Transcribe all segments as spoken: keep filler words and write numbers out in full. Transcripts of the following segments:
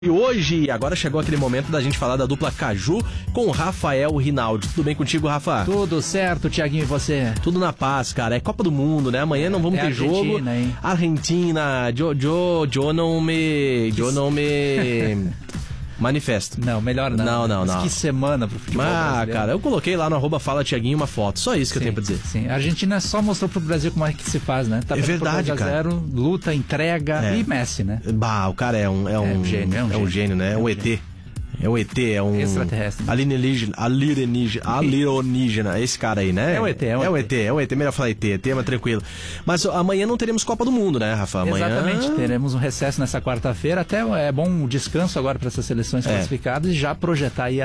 E hoje, agora chegou aquele momento da gente falar da dupla Caju com o Rafael Rinaldi. Tudo bem contigo, Rafa? Tudo certo, Thiaguinho, e você? Tudo na paz, cara. É Copa do Mundo, né? Amanhã não vamos é ter Argentina, jogo. Hein? Argentina, Jo, Jo, Jo não me... Jo não me... manifesto. Não, melhor não. Não, não, Mas não. que semana pro futebol Ah, brasileiro. cara, eu coloquei lá no arroba Fala Thiaguinho uma foto. Só isso que sim, eu tenho pra dizer. Sim, a Argentina só mostrou pro Brasil como é que se faz, né? Tá É verdade, por dois a zero, luta, entrega É. e Messi, né? Bah, o cara é um... É um, um gênio, é um é um gênio. gênio, né? É um E T. É um E T, é um... Extraterrestre. Alienígena. Alienígena. Alienígena. Esse cara aí, né? É o E T, é o é o E E T. É o E T, melhor falar E T. E T, mas tranquilo. Mas ó, amanhã não teremos Copa do Mundo, né, Rafa? Amanhã... Exatamente, teremos um recesso nessa quarta-feira. Até é bom um descanso agora para essas seleções É. classificadas e já projetar aí a,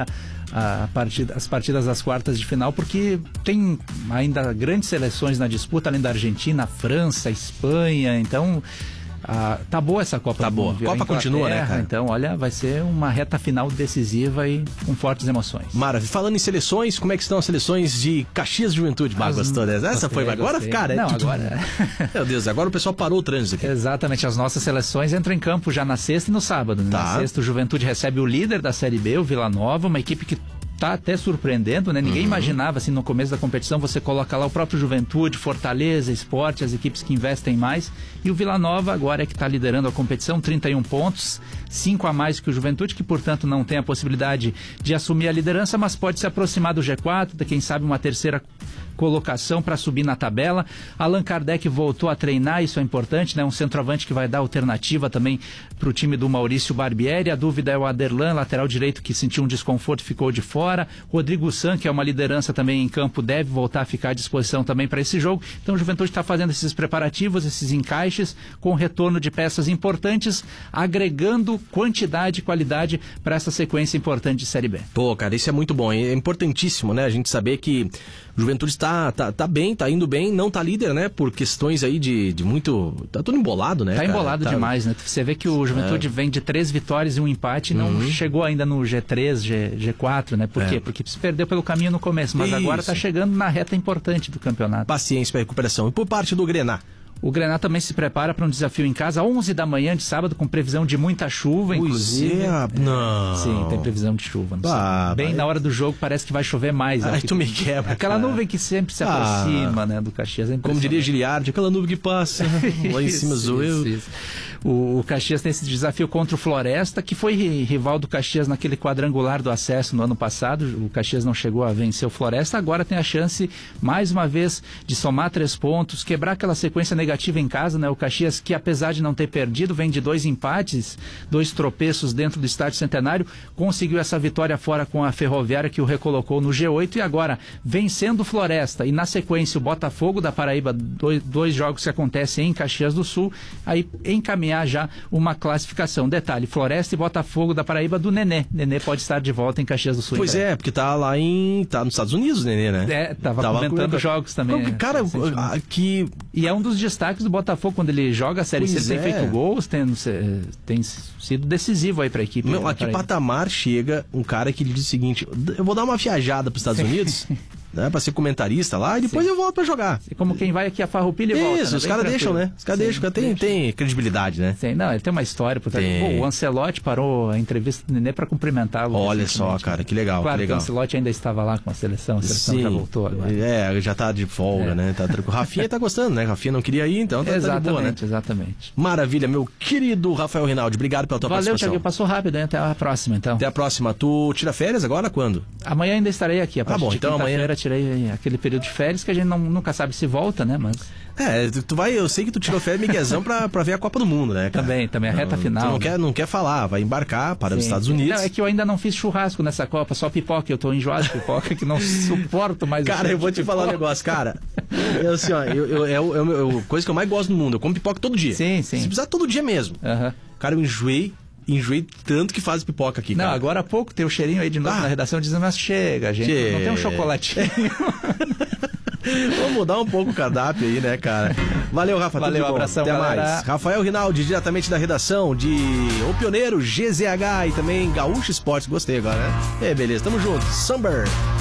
a partida, as partidas das quartas de final, porque tem ainda grandes seleções na disputa, além da Argentina, França, Espanha, então... Ah, tá boa essa Copa. Tá do boa. Mundo, viu? Copa continua, né, cara? Então, olha, vai ser uma reta final decisiva e com fortes emoções. Maravilha. Falando em seleções, como é que estão as seleções de Caxias Juventude? Bah, As- gostou dessa? Essa gostei, foi agora, gostei. cara? é Não, tudo- agora... Meu Deus, agora o pessoal parou o trânsito aqui. Exatamente, as nossas seleções entram em campo já na sexta e no sábado. né? Tá. Na sexta, o Juventude recebe o líder da Série B, o Vila Nova, uma equipe que tá até surpreendendo, né? Ninguém Uhum. imaginava, assim, no começo da competição, você coloca lá o próprio Juventude, Fortaleza, Sport, as equipes que investem mais. E o Vila Nova agora é que está liderando a competição, trinta e um pontos, cinco a mais que o Juventude, que, portanto, não tem a possibilidade de assumir a liderança, mas pode se aproximar do G quatro, de quem sabe uma terceira colocação para subir na tabela. Allan Kardec voltou a treinar, isso é importante, né? Um centroavante que vai dar alternativa também para o time do Maurício Barbieri. A dúvida é o Aderlan, lateral direito, que sentiu um desconforto e ficou de fora. Rodrigo San, que é uma liderança também em campo, deve voltar a ficar à disposição também para esse jogo. Então o Juventude está fazendo esses preparativos, esses encaixes, com retorno de peças importantes, agregando quantidade e qualidade para essa sequência importante de Série B. Pô, cara, isso é muito bom. É importantíssimo, né? A gente saber que o Juventude está tá, tá bem, tá indo bem, não tá líder, né? Por questões aí de, de muito... Tá tudo embolado, né, Tá cara? embolado Tá- demais, né? Você vê que o Juventude vem de três vitórias e um empate e não Uhum. chegou ainda no G três, G, G4, né? Por É. quê? Porque se perdeu pelo caminho no começo, mas agora Isso. tá chegando na reta importante do campeonato. Paciência pra recuperação. E por parte do Grená? O Grená também se prepara para um desafio em casa, onze da manhã de sábado, com previsão de muita chuva, Pois inclusive. é, não. Sim, tem previsão de chuva. no Bah, sábado. Bem bah. na hora do jogo parece que vai chover mais. né? Ai, Que- tu me quebra, Aquela cara. nuvem que sempre se Ah. aproxima, né, do Caxias. É Como diria impressionante. Giliardi, aquela nuvem que passa lá em cima Isso, zoeu. isso, isso. O, o Caxias tem esse desafio contra o Floresta, que foi ri- rival do Caxias naquele quadrangular do acesso no ano passado. O Caxias não chegou a vencer o Floresta, agora tem a chance, mais uma vez, de somar três pontos, quebrar aquela sequência negativa em casa, né? O Caxias, que apesar de não ter perdido, vem de dois empates, dois tropeços dentro do Estádio Centenário, conseguiu essa vitória fora com a Ferroviária, que o recolocou no G oito, e agora, vencendo o Floresta, e na sequência o Botafogo da Paraíba, dois, dois jogos que acontecem em Caxias do Sul, aí encaminhar já uma classificação. Detalhe, Floresta e Botafogo da Paraíba do Nenê. Nenê pode estar de volta em Caxias do Sul. Pois em breve. é, porque tá lá em... tá nos Estados Unidos, Nenê, né? É, tava, Tava comentando com- jogos também. Como que, né, cara, recentemente. ah, que... E é um dos destaques do Botafogo quando ele joga a Série C, Pois ele tem é. feito gols, tem, eh, tem sido decisivo aí pra equipe. Meu, né, a que Paraíba. patamar chega um cara que diz o seguinte: eu vou dar uma viajada pros Estados Unidos, né, pra ser comentarista lá, e depois Sim. eu volto pra jogar. E como quem vai aqui a Farroupilha e volta. Isso, né? os Bem caras tranquilo. deixam, né? Os caras Sim, deixam, tem, deixa. tem credibilidade, né? Sim, não, ele tem uma história por trás. Tem. Pô, o Ancelotti parou a entrevista do Nenê pra cumprimentá-lo. Olha recentemente, só, cara, né? que legal, Claro que legal. o Ancelotti ainda estava lá com a seleção, a seleção já voltou agora. É, já tá de folga, É. né? Tá tranquilo. Rafinha tá gostando, né? Rafinha não queria ir, então tá, tá de Exatamente, boa, né? exatamente. Maravilha, meu querido Rafael Rinaldi, obrigado pela tua Valeu, participação. Thiago, passou rápido, hein? Até a próxima, então. Até a próxima. Tu tira férias agora quando? Amanhã ainda estarei aqui. A Ah, partir bom, de então quinta-feira amanhã- tirei aquele período de férias que a gente não, nunca sabe se volta, né? Mas É, tu, tu vai, eu sei que tu tirou férias miguezão pra, pra ver a Copa do Mundo, né, cara? também, também a reta Não, final. Tu não né? quer, não quer falar, vai embarcar para os Sim, Estados sim. Unidos. Não, é que eu ainda não fiz churrasco nessa Copa, só pipoca. Eu tô enjoado de pipoca, que não suporto mais o Cara, cheiro eu vou de te falar um pipoca. negócio, cara. Eu, assim, ó, eu, eu, é o- é o- é a coisa que eu mais gosto no mundo. Eu como pipoca todo dia. Sim, sim. Se precisar, todo dia mesmo. Aham. Cara, eu enjoei, enjoei tanto que faz pipoca aqui, Não, cara. agora há pouco tem o cheirinho aí de novo Ah. na redação dizendo, mas chega, gente, não tem um Chega. chocolatinho. Vamos mudar um pouco o cardápio aí, né, cara? Valeu, Rafa. Valeu, tudo de bom. abração, Até galera. mais. Rafael Rinaldi, diretamente da redação de O Pioneiro, G Z H e também Gaúcho Esportes. Gostei agora, né? É, beleza, tamo junto. Summer.